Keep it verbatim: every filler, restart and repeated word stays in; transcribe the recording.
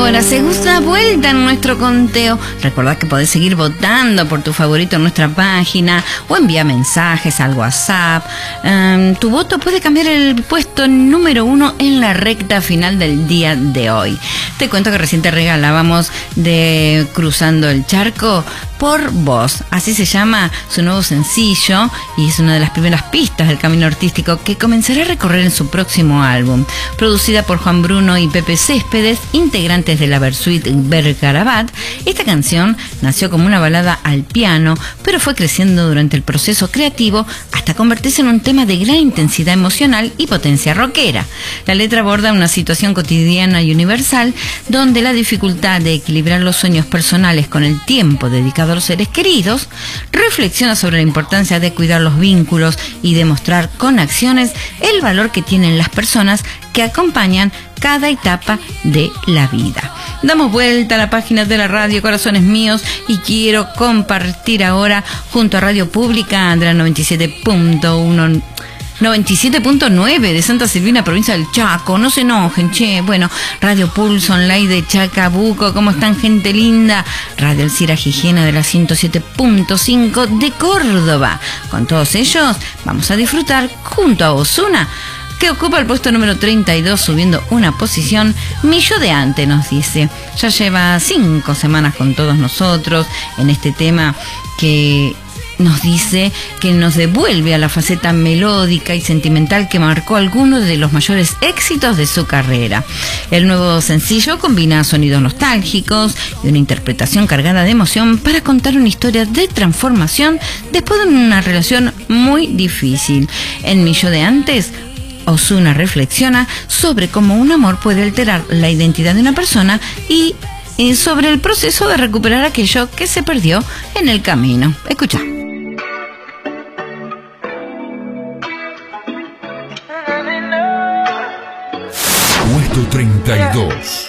hora, segunda vuelta en nuestro conteo. Recordad que podés seguir votando por tu favorito en nuestra página o envía mensajes al WhatsApp. Um, tu voto puede cambiar el puesto número uno en la recta final del día de hoy. Te cuento que recién te regalábamos de Cruzando el Charco por Vos. Así se llama su nuevo sencillo y es una de las primeras pistas del camino artístico que comenzará a recorrer en su próximo álbum. Producida por Juan Bruno y Pepe Céspedes, integrantes de la Versuit Bergarabat, esta canción nació como una balada al piano, pero fue creciendo durante el proceso creativo hasta convertirse en un tema de gran intensidad emocional y potencia rockera. La letra aborda una situación cotidiana y universal donde la dificultad de equilibrar los sueños personales con el tiempo dedicado a los seres queridos, reflexiona sobre la importancia de cuidar los vínculos y demostrar con acciones el valor que tienen las personas que acompañan cada etapa de la vida. Damos vuelta a la página de la radio, corazones míos, y quiero compartir ahora junto a Radio Pública de la noventa y siete punto uno, noventa y siete punto nueve de Santa Silvina, provincia del Chaco. No se enojen, che. Bueno, Radio Pulso Online de Chacabuco, ¿cómo están, gente linda? Radio Alcira Higiena de la ciento siete punto cinco de Córdoba. Con todos ellos vamos a disfrutar junto a Ozuna, que ocupa el puesto número treinta y dos, subiendo una posición. Mi yo de antes, nos dice. Ya lleva cinco semanas con todos nosotros en este tema que nos dice que nos devuelve a la faceta melódica y sentimental que marcó algunos de los mayores éxitos de su carrera. El nuevo sencillo combina sonidos nostálgicos y una interpretación cargada de emoción para contar una historia de transformación después de una relación muy difícil. En Mi yo de antes, Ozuna reflexiona sobre cómo un amor puede alterar la identidad de una persona y, y sobre el proceso de recuperar aquello que se perdió en el camino. Escucha. Puesto treinta y dos.